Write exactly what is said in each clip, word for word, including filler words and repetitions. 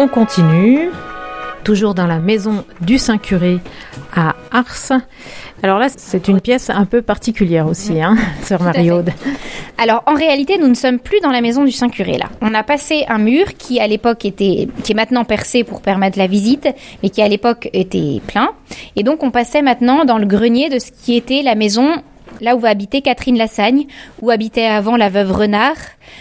On continue, toujours dans la maison du Saint-Curé à Ars. Alors là, c'est une pièce un peu particulière aussi, hein, sœur Marie-Aude. Alors, en réalité, nous ne sommes plus dans la maison du Saint-Curé, là. On a passé un mur qui, à l'époque, était, qui est maintenant percé pour permettre la visite, mais qui, à l'époque, était plein. Et donc, on passait maintenant dans le grenier de ce qui était la maison, là où va habiter Catherine Lassagne, où habitait avant la veuve Renard.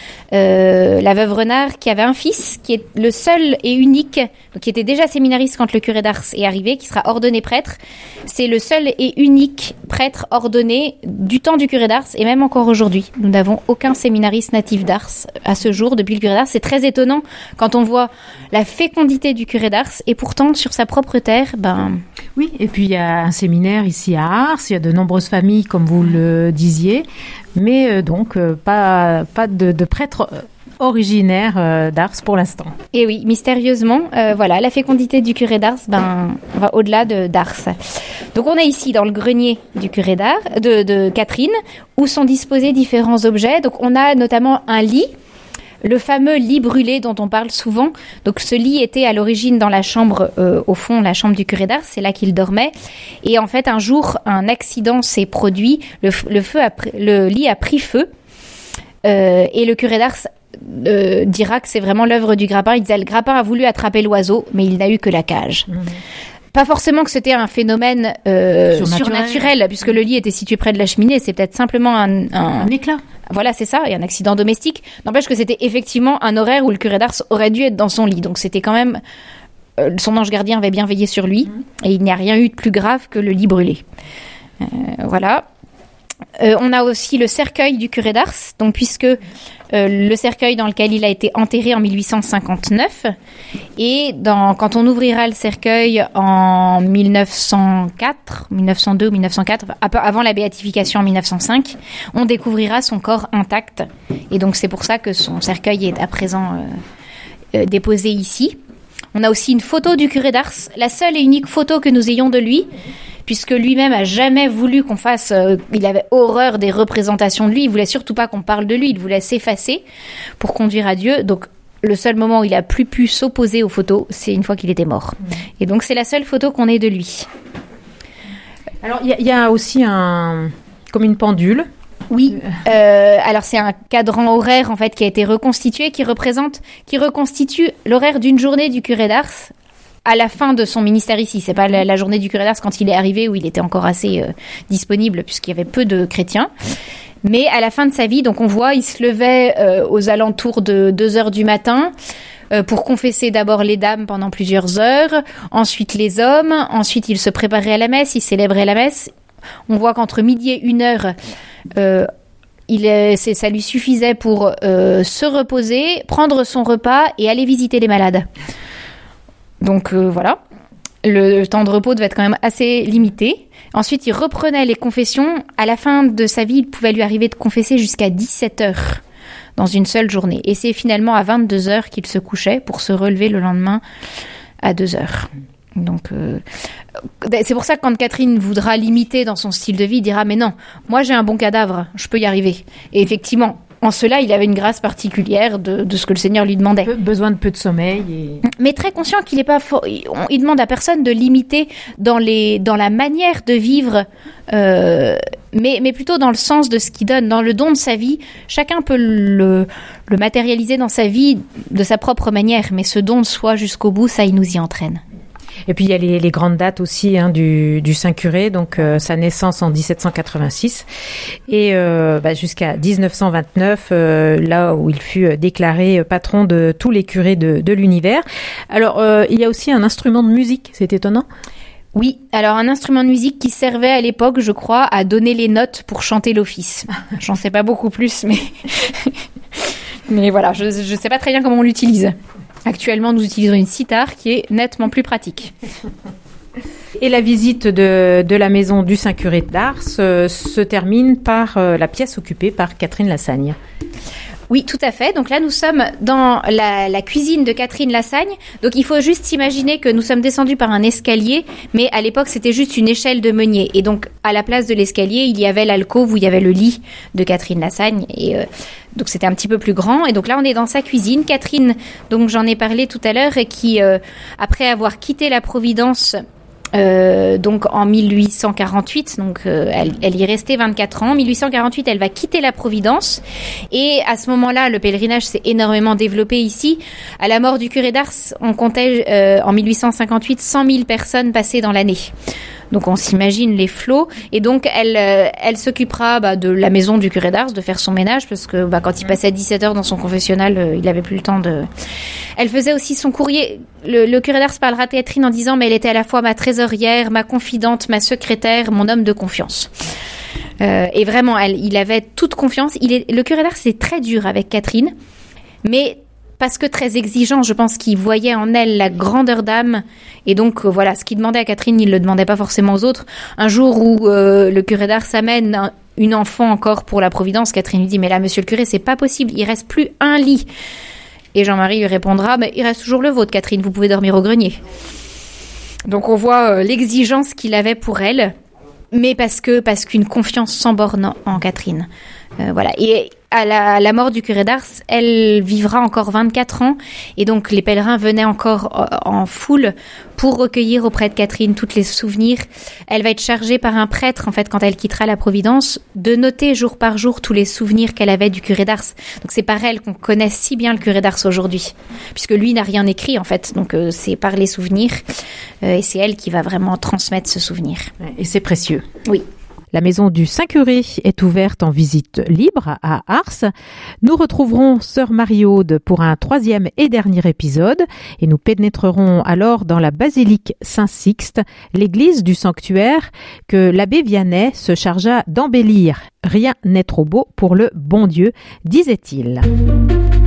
Euh, la veuve Renard qui avait un fils qui est le seul et unique, donc qui était déjà séminariste quand le curé d'Ars est arrivé, qui sera ordonné prêtre. C'est le seul et unique prêtre ordonné du temps du curé d'Ars et même encore aujourd'hui. Nous n'avons aucun séminariste natif d'Ars à ce jour depuis le curé d'Ars. C'est très étonnant quand on voit la fécondité du curé d'Ars et pourtant sur sa propre terre, ben... Oui, et puis il y a un séminaire ici à Ars, il y a de nombreuses familles comme vous le disiez, mais euh, donc euh, pas, pas de, de prêtre originaire euh, d'Ars pour l'instant. Et oui, mystérieusement, euh, voilà, la fécondité du curé d'Ars ben, va au-delà de, d'Ars. Donc on est ici dans le grenier du curé d'Ars, de, de Catherine, où sont disposés différents objets. Donc on a notamment un lit, le fameux lit brûlé dont on parle souvent. Donc ce lit était à l'origine dans la chambre, euh, au fond, la chambre du curé d'Ars, c'est là qu'il dormait. Et en fait, un jour, un accident s'est produit, le, le, feu a, le lit a pris feu, euh, et le curé d'Ars euh, dira que c'est vraiment l'œuvre du grappin. Il disait, le grappin a voulu attraper l'oiseau, mais il n'a eu que la cage. Mmh. Pas forcément que c'était un phénomène euh, surnaturel. surnaturel, puisque le lit était situé près de la cheminée. C'est peut-être simplement un... Un, un éclat. Voilà, c'est ça, et un accident domestique. N'empêche que c'était effectivement un horaire où le curé d'Ars aurait dû être dans son lit. Donc c'était quand même... Euh, son ange gardien avait bien veillé sur lui, mmh. et il n'y a rien eu de plus grave que le lit brûlé. Euh, voilà. Euh, on a aussi le cercueil du curé d'Ars, donc puisque euh, le cercueil dans lequel il a été enterré en mille huit cent cinquante-neuf, et dans, quand on ouvrira le cercueil en mille neuf cent quatre, mille neuf cent deux ou mille neuf cent quatre, avant la béatification en mille neuf cent cinq, on découvrira son corps intact, et donc c'est pour ça que son cercueil est à présent euh, euh, déposé ici. On a aussi une photo du curé d'Ars, la seule et unique photo que nous ayons de lui, puisque lui-même a jamais voulu qu'on fasse... Euh, il avait horreur des représentations de lui, il voulait surtout pas qu'on parle de lui, il voulait s'effacer pour conduire à Dieu. Donc le seul moment où il a plus pu s'opposer aux photos, c'est une fois qu'il était mort. Mmh. Et donc c'est la seule photo qu'on ait de lui. Alors il y, y a aussi un... comme une pendule. Oui, euh, alors c'est un cadran horaire en fait qui a été reconstitué, qui représente, qui reconstitue l'horaire d'une journée du curé d'Ars à la fin de son ministère ici. C'est pas la, la journée du curé d'Ars quand il est arrivé où il était encore assez euh, disponible puisqu'il y avait peu de chrétiens. Mais à la fin de sa vie, donc on voit, il se levait euh, aux alentours de deux heures du matin euh, pour confesser d'abord les dames pendant plusieurs heures, ensuite les hommes, ensuite il se préparait à la messe, il célébrait la messe. On voit qu'entre midi et une heure, euh, il est, c'est, ça lui suffisait pour euh, se reposer, prendre son repas et aller visiter les malades. Donc euh, voilà, le, le temps de repos devait être quand même assez limité. Ensuite, il reprenait les confessions. À la fin de sa vie, il pouvait lui arriver de confesser jusqu'à dix-sept heures dans une seule journée. Et c'est finalement à vingt-deux heures qu'il se couchait pour se relever le lendemain à deux heures. Donc, euh, c'est pour ça que quand Catherine voudra l'imiter dans son style de vie, il dira « Mais non, moi j'ai un bon cadavre, je peux y arriver. » Et effectivement, en cela, il avait une grâce particulière de, de ce que le Seigneur lui demandait. Peu, besoin de peu de sommeil. Et... Mais très conscient qu'il n'est pas... For... Il demande à personne de l'imiter dans, les, dans la manière de vivre, euh, mais, mais plutôt dans le sens de ce qu'il donne, dans le don de sa vie. Chacun peut le, le matérialiser dans sa vie de sa propre manière, mais ce don de soi jusqu'au bout, ça, il nous y entraîne. Et puis il y a les, les grandes dates aussi hein, du, du Saint-Curé, donc euh, sa naissance en dix-sept cent quatre-vingt-six et euh, bah, jusqu'à dix-neuf cent vingt-neuf, euh, là où il fut déclaré patron de tous les curés de, de l'univers. Alors euh, il y a aussi un instrument de musique, c'est étonnant. Oui, alors un instrument de musique qui servait à l'époque, je crois, à donner les notes pour chanter l'office. J'en sais pas beaucoup plus, mais mais voilà, je je sais pas très bien comment on l'utilise. Actuellement, nous utilisons une cithare qui est nettement plus pratique. Et la visite de, de la maison du Saint-Curé d'Ars euh, se termine par euh, la pièce occupée par Catherine Lassagne. Oui, tout à fait. Donc là, nous sommes dans la, la cuisine de Catherine Lassagne. Donc il faut juste imaginer que nous sommes descendus par un escalier, mais à l'époque, c'était juste une échelle de meunier. Et donc, à la place de l'escalier, il y avait l'alcôve où il y avait le lit de Catherine Lassagne. Et euh, donc, c'était un petit peu plus grand. Et donc là, on est dans sa cuisine. Catherine, donc j'en ai parlé tout à l'heure, et qui, euh, après avoir quitté la Providence... Euh, donc en mille huit cent quarante-huit, donc euh, elle, elle y restait vingt-quatre ans. En mille huit cent quarante-huit, elle va quitter la Providence, et à ce moment-là, le pèlerinage s'est énormément développé ici. À la mort du curé d'Ars, on comptait euh, en mille huit cent cinquante-huit cent mille personnes passées dans l'année. Donc on s'imagine les flots, et donc elle, euh, elle s'occupera bah, de la maison du curé d'Ars, de faire son ménage, parce que bah, quand il passait dix-sept heures dans son confessionnal, euh, il avait plus le temps de... Elle faisait aussi son courrier. Le, le curé d'Ars parlera à Catherine en disant « mais elle était à la fois ma trésorière, ma confidente, ma secrétaire, mon homme de confiance ». Euh, et vraiment, elle, il avait toute confiance. Il est, le curé d'Ars, c'est très dur avec Catherine, mais... parce que très exigeant, je pense qu'il voyait en elle la grandeur d'âme. Et donc, euh, voilà, ce qu'il demandait à Catherine, il ne le demandait pas forcément aux autres. Un jour où euh, le curé d'Ars amène un, une enfant encore pour la Providence, Catherine lui dit « mais là, monsieur le curé, c'est pas possible, il reste plus un lit ». Et Jean-Marie lui répondra bah, « il reste toujours le vôtre, Catherine, vous pouvez dormir au grenier ». Donc, on voit euh, l'exigence qu'il avait pour elle, mais parce que parce qu'une confiance sans borne en, en Catherine. Euh, voilà. Et à la, à la mort du curé d'Ars, elle vivra encore vingt-quatre ans, et donc les pèlerins venaient encore en foule pour recueillir auprès de Catherine tous les souvenirs. Elle va être chargée par un prêtre, en fait, quand elle quittera la Providence, de noter jour par jour tous les souvenirs qu'elle avait du curé d'Ars. Donc c'est par elle qu'on connaît si bien le curé d'Ars aujourd'hui, puisque lui n'a rien écrit, en fait. Donc euh, c'est par les souvenirs, euh, et c'est elle qui va vraiment transmettre ce souvenir. Et c'est précieux. Oui. La maison du Saint-Curé est ouverte en visite libre à Ars. Nous retrouverons Sœur Marie-Aude pour un troisième et dernier épisode, et nous pénétrerons alors dans la basilique Saint-Sixte, l'église du sanctuaire que l'abbé Vianney se chargea d'embellir. Rien n'est trop beau pour le bon Dieu, disait-il.